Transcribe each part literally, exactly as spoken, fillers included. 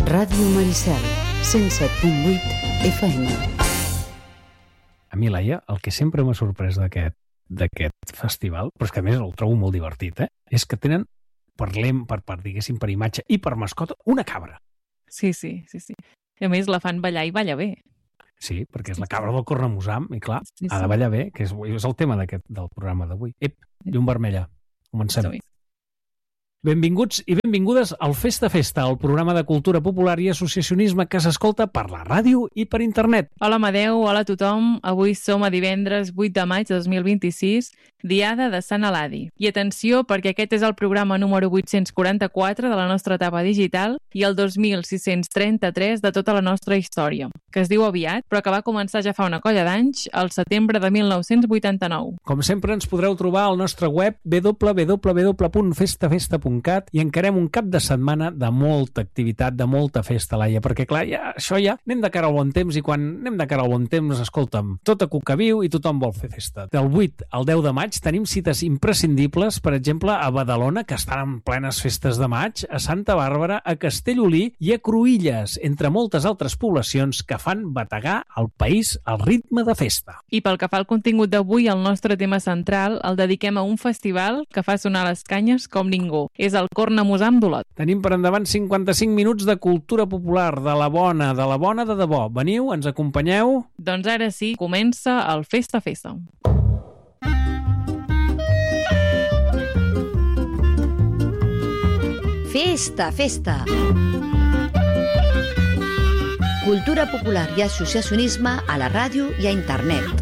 Ràdio Maricel, cent set punt vuit F M. A mi, Laia, el que sempre m'ha sorprès d'aquest d'aquest festival, però és que a més el trobo molt divertit, eh? És que tenen, parlem per, per, diguéssim, per imatge i per mascota, una cabra. Sí, sí, sí, sí. I a més la fan ballar i balla bé. Sí, perquè és la cabra del cornamusam i clar, Sí, sí. ha de ballar bé, que és, és el tema d'aquest del programa d'avui. Ep, llum vermella. Comencem. Sí. Benvinguts i benvingudes al Festa Festa, el programa de cultura popular i associacionisme que s'escolta per la ràdio i per internet. Hola Amadeu, hola a tothom. Avui som a divendres vuit de maig de dos mil vint-i-sis, diada de Sant Eladi. I atenció, perquè aquest és el programa número vuit-cents quaranta-quatre de la nostra etapa digital i el dos mil sis-cents trenta-tres de tota la nostra història, que es diu aviat, però que va començar ja fa una colla d'anys, al setembre de mil nou-cents vuitanta-nou. Com sempre ens podreu trobar al nostre web w w w punt festa festa punt cat i encarem un cap de setmana de molta activitat, de molta festa, Laia, perquè clar, ja, això ja anem de cara al bon temps i quan anem de cara al bon temps, escolta'm, tot a cuc que viu i tothom vol fer festa. Del vuit al deu de maig tenim cites imprescindibles, per exemple, a Badalona, que estan en plenes festes de maig, a Santa Bàrbara, a Castellolí i a Cruïlles, entre moltes altres poblacions que fan bategar el país al ritme de festa. I pel que fa al contingut d'avui, el nostre tema central el dediquem a un festival que fa sonar les canyes com ningú. És el Cornamusam d'Olot. Tenim per endavant cinquanta-cinc minuts de cultura popular, de la bona, de la bona de debò. Veniu, ens acompanyeu? Doncs ara sí, comença el Festa Festa. Festa, festa. Cultura popular i associacionisme a la ràdio i a internet.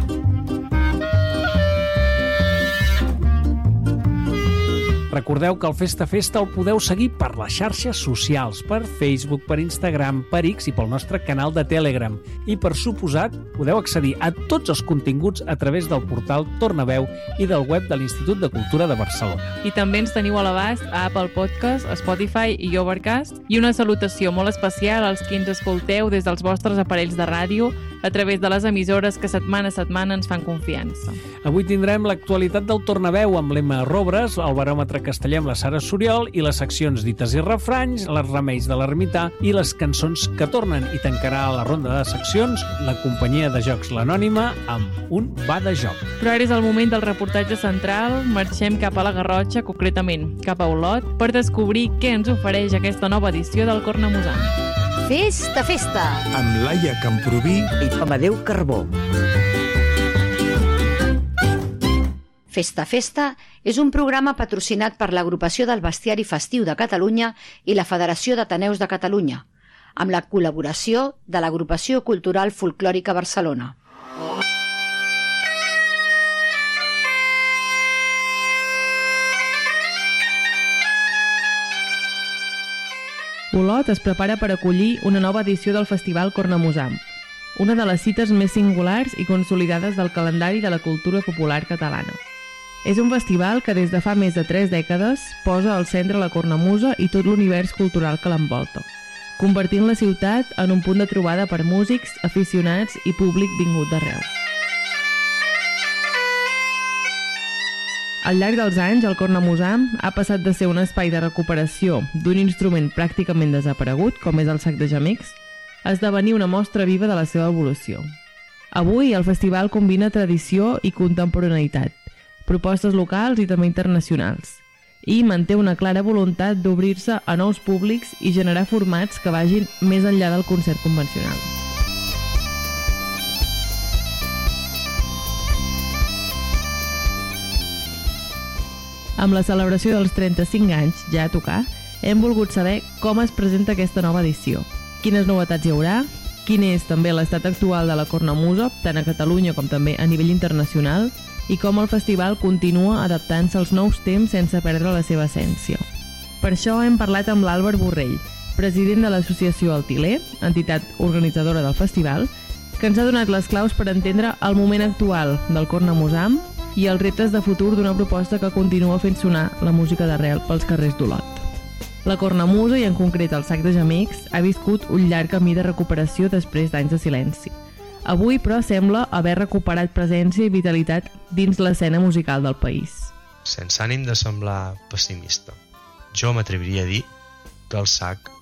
Recordeu que el Festa Festa el podeu seguir per les xarxes socials, per Facebook, per Instagram, per X i pel nostre canal de Telegram. I, per suposat, podeu accedir a tots els continguts a través del portal Tornaveu i del web de l'Institut de Cultura de Barcelona. I també ens teniu a l'abast a Apple Podcast, Spotify i Overcast. I una salutació molt especial als qui ens escolteu des dels vostres aparells de ràdio a través de les emissores que setmana a setmana ens fan confiança. Avui tindrem l'actualitat del Tornaveu amb l'Emma Robres, el baròmetre castellà amb la Sara Soriol i les seccions dites i refranys, les remeis de l'ermità i les cançons que tornen. I tancarà la ronda de seccions la companyia de jocs l'Anònima amb un va de joc. Però ara és el moment del reportatge central. Marxem cap a la Garrotxa, concretament cap a Olot, per descobrir què ens ofereix aquesta nova edició del Cornamusam. Festa, festa. Amb Laia Camproví I Amadeu Carbó. Festa, festa és un programa patrocinat per l'Agrupació del Bestiari Festiu de Catalunya i la Federació d'Ateneus de Catalunya, amb la col·laboració de l'Agrupació Cultural Folclòrica Barcelona. Olot es prepara per acollir una nova edició del Festival Cornamusam, una de les cites més singulars i consolidades del calendari de la cultura popular catalana. És un festival que des de fa més de tres dècades posa al centre la cornamusa i tot l'univers cultural que l'envolta, convertint la ciutat en un punt de trobada per músics, aficionats i públic vingut d'arreu. Al llarg dels anys, el Cornamusam ha passat de ser un espai de recuperació d'un instrument pràcticament desaparegut, com és el sac de gemecs, a esdevenir una mostra viva de la seva evolució. Avui, el festival combina tradició i contemporaneïtat, propostes locals i també internacionals, i manté una clara voluntat d'obrir-se a nous públics i generar formats que vagin més enllà del concert convencional. Amb la celebració dels trenta-cinc anys ja a tocar, hem volgut saber com es presenta aquesta nova edició, quines novetats hi haurà, quin és també l'estat actual de la cornamusa, tant a Catalunya com també a nivell internacional, i com el festival continua adaptant-se als nous temps sense perdre la seva essència. Per això hem parlat amb l'Àlvaro Borrell, president de l'associació Altiler, entitat organitzadora del festival, que ens ha donat les claus per entendre el moment actual del Cornamusam i els reptes de futur d'una proposta que continua fent sonar la música d'arrel pels carrers d'Olot. La cornamusa, i en concret el sac de gemecs, ha viscut un llarg camí de recuperació després d'anys de silenci. Avui, però, sembla haver recuperat presència i vitalitat dins l'escena musical del país. Sense ànim de semblar pessimista, jo m'atreviria a dir que el sac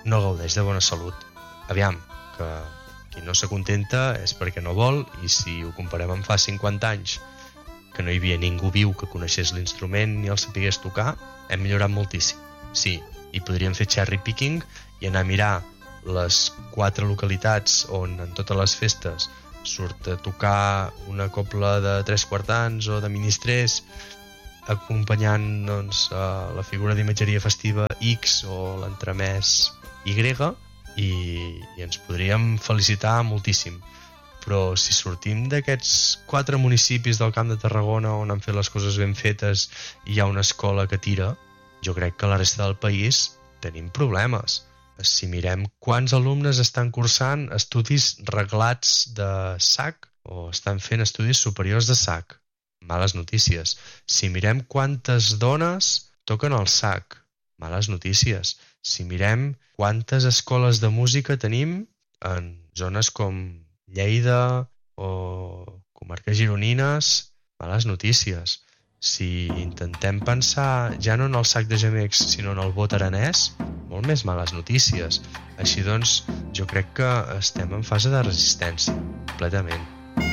no gaudeix de bona salut. Aviam, que qui no s'acontenta és perquè no vol, i si ho comparem amb fa cinquanta anys, que no hi havia ningú viu que coneixés l'instrument ni el sapigués tocar, hem millorat moltíssim. Sí, i podríem fer cherry picking i anar a mirar les quatre localitats on en totes les festes surt a tocar una cobla de tres quartans o de ministrers acompanyant doncs, la figura d'imatgeria festiva X o l'entremès Y, i, i ens podríem felicitar moltíssim. Però si sortim d'aquests quatre municipis del Camp de Tarragona on han fet les coses ben fetes i hi ha una escola que tira, jo crec que a la resta del país tenim problemes. Si mirem quants alumnes estan cursant estudis reglats de S A C o estan fent estudis superiors de S A C, males notícies. Si mirem quantes dones toquen el S A C, males notícies. Si mirem quantes escoles de música tenim en zones com Lleida o comarques gironines, males notícies. Si intentem pensar ja no en el sac de gemecs, sinó en el bot aranès, molt més males notícies. Així doncs, jo crec que estem en fase de resistència, completament.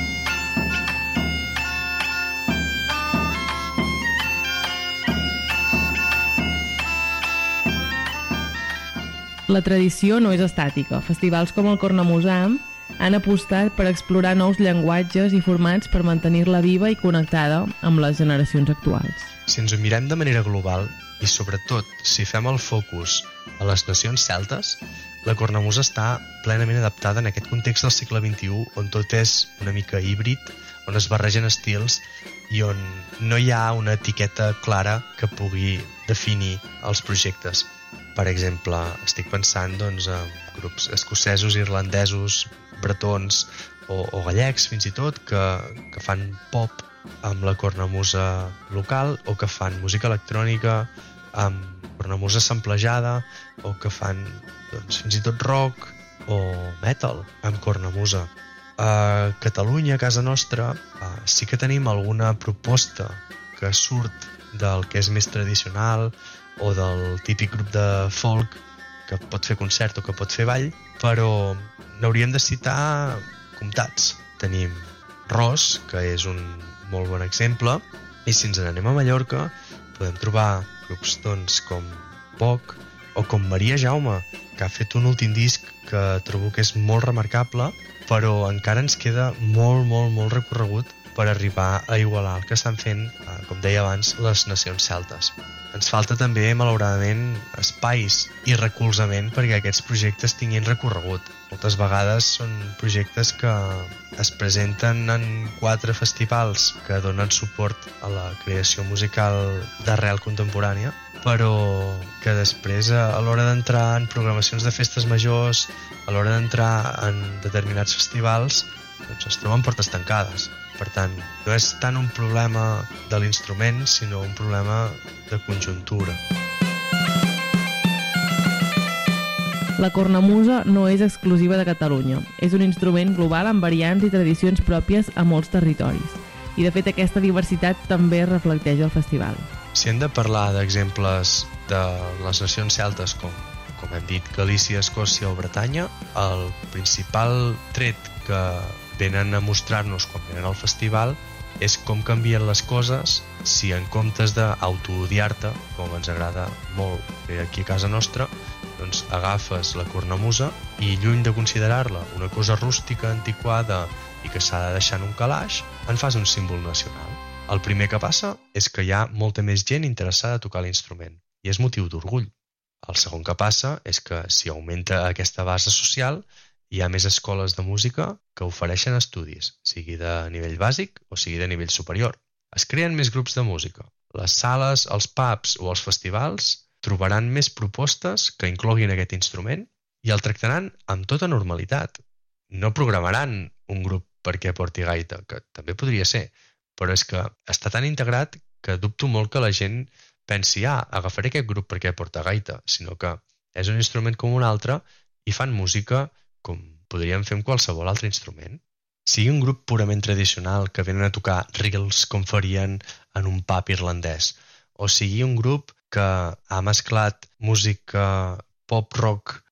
La tradició no és estàtica. Festivals com el Cornamusam han apostat per explorar nous llenguatges i formats per mantenir-la viva i connectada amb les generacions actuals. Si ens ho mirem de manera global, i sobretot si fem el focus a les nacions celtes, la cornamusa està plenament adaptada en aquest context del segle vint-i-u, on tot és una mica híbrid, on es barregen estils i on no hi ha una etiqueta clara que pugui definir els projectes. Per exemple, estic pensant doncs, en grups escocesos, irlandesos, bretons o, o gallecs, fins i tot, que, que fan pop amb la cornamusa local o que fan música electrònica amb cornamusa samplejada o que fan doncs, fins i tot rock o metal amb cornamusa. A Catalunya, a casa nostra, sí que tenim alguna proposta que surt del que és més tradicional o del típic grup de folk que pot fer concert o que pot fer ball, però n'hauríem de citar comptats. Tenim Ros, que és un molt bon exemple, i si ens n'anem a Mallorca podem trobar grups doncs, com Poc o com Maria Jaume, que ha fet un últim disc que trobo que és molt remarcable, però encara ens queda molt, molt, molt recorregut per arribar a igualar el que estan fent, com deia abans, les nacions celtes. Ens falta també, malauradament, espais i recolzament perquè aquests projectes tinguin recorregut. Moltes vegades són projectes que es presenten en quatre festivals que donen suport a la creació musical d'arrel contemporània, però que després, a l'hora d'entrar en programacions de festes majors, a l'hora d'entrar en determinats festivals, doncs es troben portes tancades. Per tant, no és tant un problema de l'instrument, sinó un problema de conjuntura. La cornamusa no és exclusiva de Catalunya. És un instrument global amb variants i tradicions pròpies a molts territoris. I, de fet, aquesta diversitat també es reflecteix al festival. Si hem de parlar d'exemples de les nacions celtes, com, com hem dit, Galícia, Escòcia o Bretanya, el principal tret que venen a mostrar-nos quan venen al festival és com canvien les coses si en comptes d'autoodiar-te, com ens agrada molt fer aquí a casa nostra, doncs agafes la cornamusa i lluny de considerar-la una cosa rústica, antiquada i que s'ha de deixar en un calaix, en fas un símbol nacional. El primer que passa és que hi ha molta més gent interessada a tocar l'instrument i és motiu d'orgull. El segon que passa és que si augmenta aquesta base social hi ha més escoles de música que ofereixen estudis, sigui de nivell bàsic o sigui de nivell superior. Es creen més grups de música. Les sales, els pubs o els festivals trobaran més propostes que incloguin aquest instrument i el tractaran amb tota normalitat. No programaran un grup perquè porti gaita, que també podria ser, però és que està tan integrat que dubto molt que la gent pensi ah, agafaré aquest grup perquè porta gaita, sinó que és un instrument com un altre i fan música com podríem fer amb qualsevol altre instrument. Sigui un grup purament tradicional que venen a tocar reels com farien en un pub irlandès, o sigui un grup que ha mesclat música pop-rock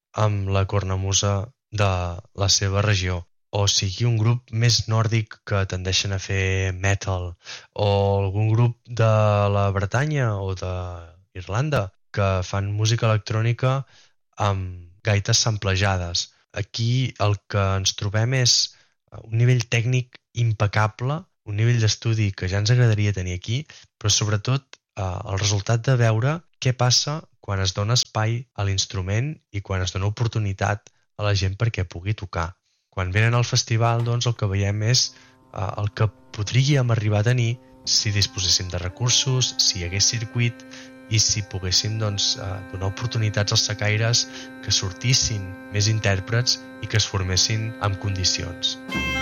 amb la cornamusa de la seva regió, o sigui un grup més nòrdic que tendeixen a fer metal, o algun grup de la Bretanya o d'Irlanda que fan música electrònica amb gaites samplejades. Aquí el que ens trobem és un nivell tècnic impecable, un nivell d'estudi que ja ens agradaria tenir aquí, però sobretot eh, el resultat de veure què passa quan es dona espai a l'instrument i quan es dona oportunitat a la gent perquè pugui tocar. Quan venen al festival, doncs, el que veiem és eh, el que podríem arribar a tenir si disposéssim de recursos, si hi hagués circuit i si poguéssim doncs, eh, donar oportunitats als secaires que sortissin més intèrprets i que es formessin en condicions.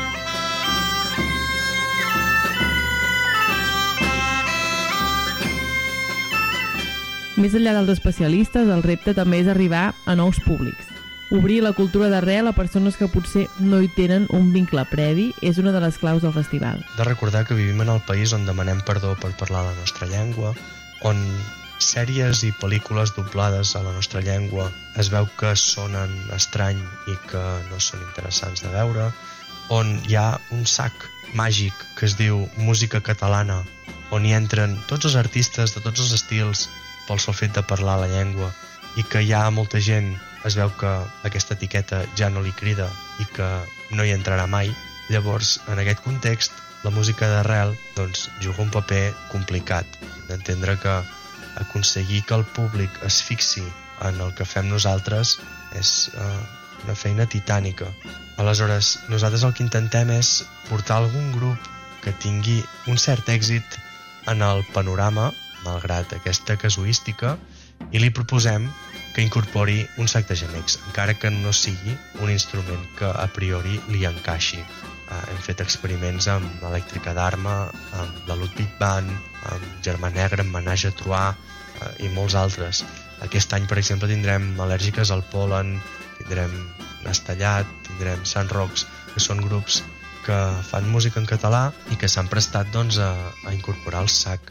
Més enllà dels especialistes, el repte també és arribar a nous públics. Obrir la cultura d'arrel a persones que potser no hi tenen un vincle previ és una de les claus del festival. De recordar que vivim en el país on demanem perdó per parlar la nostra llengua, on sèries i pel·lícules doblades a la nostra llengua es veu que sonen estrany i que no són interessants de veure, on hi ha un sac màgic que es diu música catalana, on hi entren tots els artistes de tots els estils pel sol fet de parlar la llengua i que hi ha molta gent, es veu que aquesta etiqueta ja no li crida i que no hi entrarà mai. Llavors, en aquest context, la música d'arrel doncs, juga un paper complicat. D'entendre que aconseguir que el públic es fixi en el que fem nosaltres és eh, una feina titànica. Aleshores, nosaltres el que intentem és portar algun grup que tingui un cert èxit en el panorama, malgrat aquesta casuística, i li proposem que incorpori un sac de gemecs, encara que no sigui un instrument que a priori li encaixi. Eh, hem fet experiments amb Elèctrica d'Arma, amb la Ludwig Band, amb Germà Negre, amb Menage a Trois eh, i molts altres. Aquest any, per exemple, tindrem Al·lèrgiques al Pol·len, tindrem Nastellat, tindrem Sant Rocs, que són grups que fan música en català i que s'han prestat doncs, a, a incorporar el sac.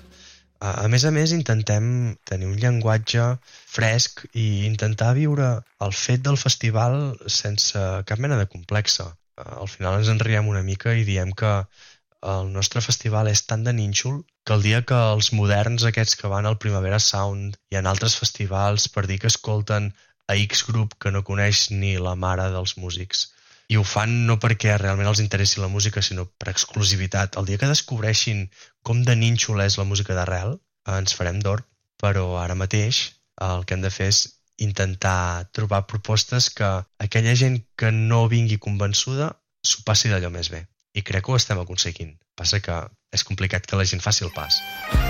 A més a més, intentem tenir un llenguatge fresc i intentar viure el fet del festival sense cap mena de complexa. Al final ens en riem una mica i diem que el nostre festival és tan de nínxol que el dia que els moderns aquests que van al Primavera Sound i en altres festivals per dir que escolten a X grup que no coneix ni la mare dels músics i ho fan no perquè realment els interessi la música, sinó per exclusivitat. El dia que descobreixin com de nínxol és la música d'arrel, ens farem d'or, però ara mateix el que hem de fer és intentar trobar propostes que aquella gent que no vingui convençuda s'ho passi d'allò més bé. I crec que ho estem aconseguint. Passa que és complicat que la gent faci el pas.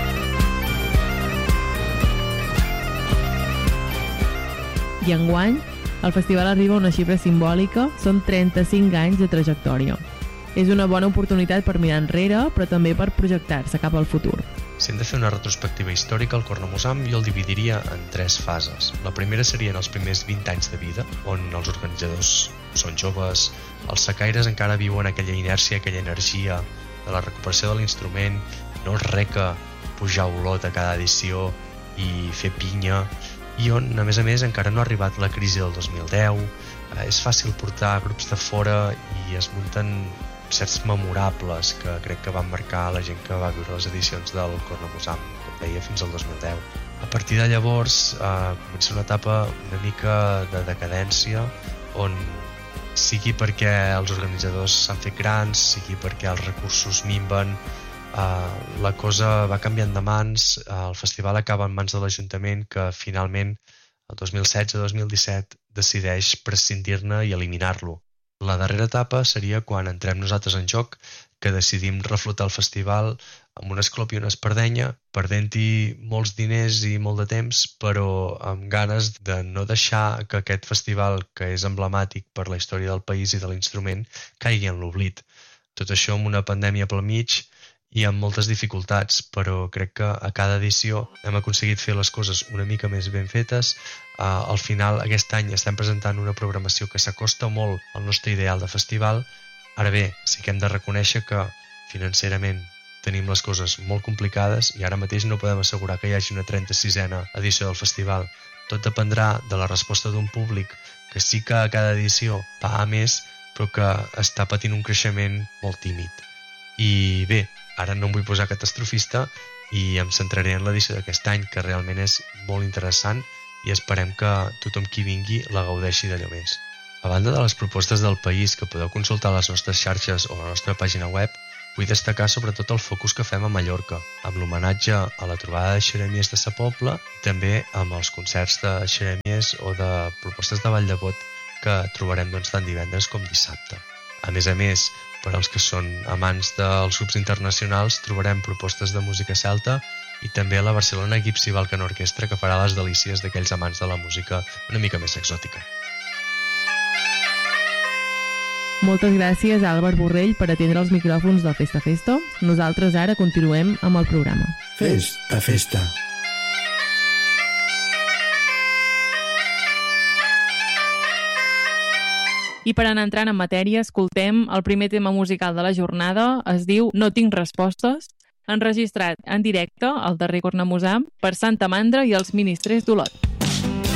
I enguany, el festival arriba a una xifra simbòlica, són trenta-cinc anys de trajectòria. És una bona oportunitat per mirar enrere, però també per projectar-se cap al futur. Si hem de fer una retrospectiva històrica, el Cornamusam jo el dividiria en tres fases. La primera serien els primers vint anys de vida, on els organitzadors són joves, els secaires encara viuen aquella inèrcia, aquella energia de la recuperació de l'instrument, no els reca pujar olot a cada edició i fer pinya, i on, a més a més, encara no ha arribat la crisi del dos mil deu, eh, és fàcil portar grups de fora i es munten certs memorables que crec que van marcar la gent que va viure les edicions del Cornamusam, com deia, fins al dos mil deu. A partir de llavors eh, comença una etapa una mica de decadència on sigui perquè els organitzadors s'han fet grans, sigui perquè els recursos minven, Uh, la cosa va canviant de mans, uh, el festival acaba en mans de l'Ajuntament que finalment el dos mil setze dos mil disset decideix prescindir-ne i eliminar-lo. La darrera etapa seria quan entrem nosaltres en joc, que decidim reflotar el festival amb un esclop i una espardenya, perdent-hi molts diners i molt de temps, però amb ganes de no deixar que aquest festival, que és emblemàtic per la història del país i de l'instrument, caigui en l'oblit. Tot això amb una pandèmia pel mig i amb moltes dificultats, però crec que a cada edició hem aconseguit fer les coses una mica més ben fetes. Uh, al final, aquest any estem presentant una programació que s'acosta molt al nostre ideal de festival. Ara bé, sí que hem de reconèixer que financerament tenim les coses molt complicades i ara mateix no podem assegurar que hi hagi una trenta-sisena edició del festival. Tot dependrà de la resposta d'un públic que sí que a cada edició paga més, però que està patint un creixement molt tímid. I bé, ara no em vull posar catastrofista i em centraré en l'edició d'aquest any, que realment és molt interessant i esperem que tothom qui vingui la gaudeixi d'allò més. A banda de les propostes del país que podeu consultar a les nostres xarxes o a la nostra pàgina web, vull destacar sobretot el focus que fem a Mallorca, amb l'homenatge a la trobada de xeremies de Sa Pobla i també amb els concerts de xeremies o de propostes de Vall de Bot que trobarem doncs, tant divendres com dissabte. A més a més, per als que són amants dels grups internacionals, trobarem propostes de música celta i també la Barcelona Gypsy Balkan Orquestra, que farà les delícies d'aquells amants de la música una mica més exòtica. Moltes gràcies a Àlvar Borrell per atendre els micròfons del Festa Festa. Nosaltres ara continuem amb el programa. Festa, festa. I per anar entrant en matèria, escoltem el primer tema musical de la jornada. Es diu No tinc respostes, enregistrat en directe al darrer Cornamusam per Santa Mandra i els Ministres d'Olot.